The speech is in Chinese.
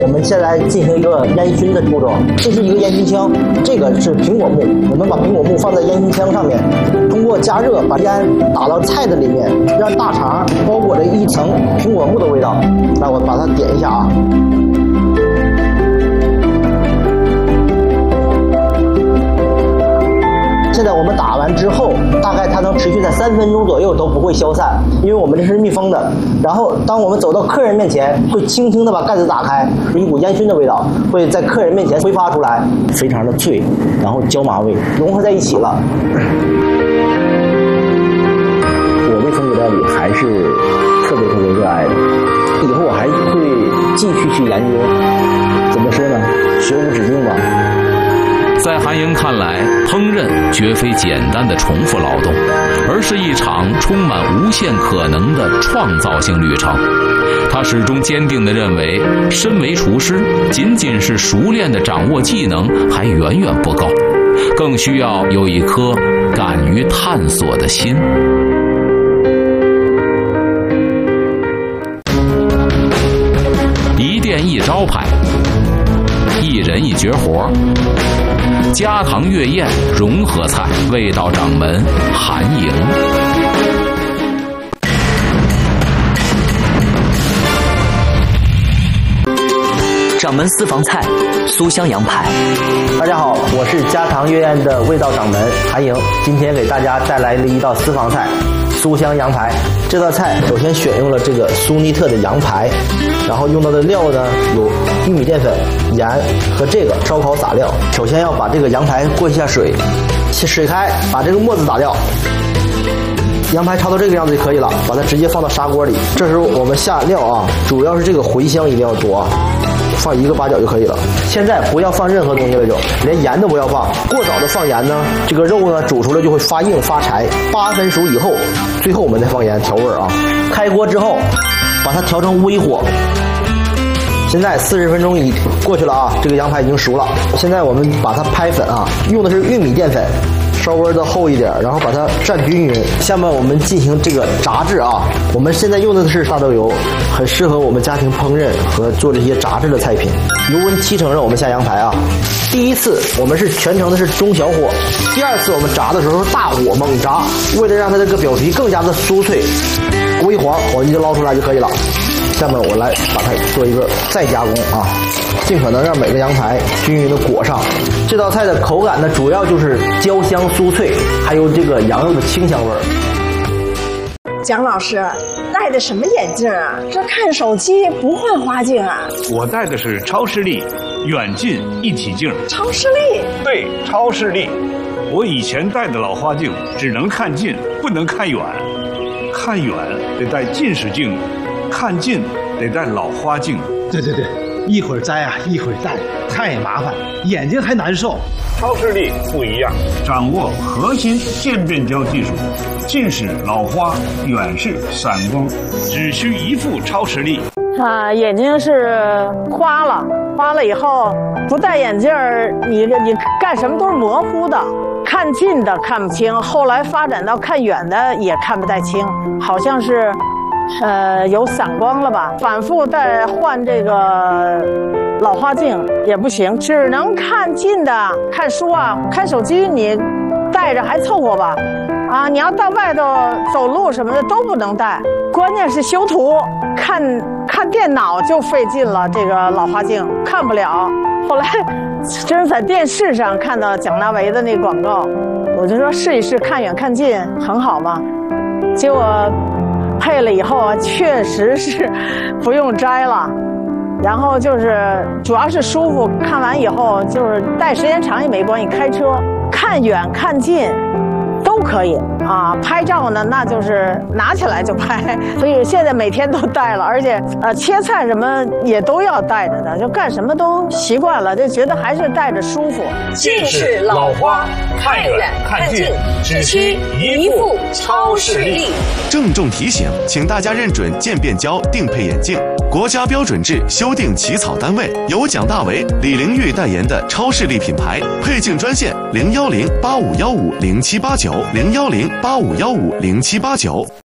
我们先来进行一个烟熏的步骤。这是一个烟熏枪，这个是苹果木。我们把苹果木放在烟熏枪上面，通过加热把烟打到菜的里面，让大肠包裹着一层苹果木的味道。那我把它点一下啊。现在我们打完之后，大概它能持续在3分钟左右都不会消散，因为我们这是密封的。然后当我们走到客人面前，会轻轻的把盖子打开，一股烟熏的味道会在客人面前挥发出来，非常的脆，然后椒麻味融合在一起了。我对风水料理还是特别热爱的，以后我还会继续去研究。怎么说呢？学无止境吧。 在韩莹看来，烹饪绝非简单的重复劳动，而是一场充满无限可能的创造性旅程。他始终坚定地认为，身为厨师，仅仅是熟练地掌握技能还远远不够，更需要有一颗敢于探索的心。一店一招牌，一人一绝活，家堂月宴融合菜，味道掌门韩莹。 掌门私房菜，酥香羊排。 大家好，我是家堂月宴的味道掌门韩莹，今天给大家带来了一道私房菜酥香羊排。这道菜首先选用了这个苏尼特的羊排，然后用到的料呢有玉米淀粉、盐和这个烧烤撒料。首先要把这个羊排过一下水，水开，把这个沫子打掉。羊排焯到这个样子就可以了，把它直接放到砂锅里。这时候我们下料啊，主要是这个茴香一定要多，放1个八角就可以了。现在不要放任何东西了，就连盐都不要放。过早的放盐呢，这个肉呢煮出来就会发硬发柴。8分熟以后，最后我们再放盐调味啊。开锅之后，把它调成微火。现在40分钟过去了啊，这个羊排已经熟了。现在我们把它拍粉啊，用的是玉米淀粉。稍微的厚一点，然后把它蘸均匀。下面我们进行这个炸制啊，我们现在用的是大豆油，很适合我们家庭烹饪和做这些炸制的菜品。油温70%让我们下羊排啊。第一次我们是全程的是中小火，第二次我们炸的时候大火猛炸，为了让它这个表皮更加的酥脆，微黄，我们就捞出来就可以了。下面我来把它做一个再加工啊，尽可能让每个羊排均匀的裹上。这道菜的口感呢，主要就是焦香酥脆，还有这个羊肉的清香味儿。 蒋老师戴的什么眼镜啊？这看手机不换花镜啊？ 我戴的是超视力远近一体镜。 超视力？ 对，超视力。我以前戴的老花镜只能看近，不能看远。看远得戴近视镜，看近得戴老花镜。 对，一会儿摘啊，一会儿戴，太麻烦，眼睛还难受。 超视力不一样，掌握核心渐变焦技术，近视、老花、远视、散光，只需一副超视力。 眼睛是花了以后不戴眼镜儿，你干什么都是模糊的，看近的看不清，后来发展到看远的也看不太清，好像是有散光了吧？反复再换这个老花镜也不行，只能看近的，看书啊，看手机你带着还凑合吧。啊，你要到外头走路什么的都不能带，关键是修图，看电脑就费劲了，这个老花镜看不了。后来真在电视上看到蒋大为的那广告，我就说试一试，看远看近很好嘛。结果配了以后啊，确实是不用摘了，然后就是主要是舒服，看完以后就是戴时间长也没关系，开车看远看近都可以啊。拍照呢，那就是拿起来就拍，所以现在每天都带了，而且切菜什么也都要带着的，就干什么都习惯了，就觉得还是带着舒服。 近视、老花，看远看近，只需一副超视力。 郑重提醒，请大家认准渐变焦定配眼镜，国家标准制修订起草单位，由蒋大为、李玲玉代言的超视力品牌。配镜专线：01085150789，01085150789。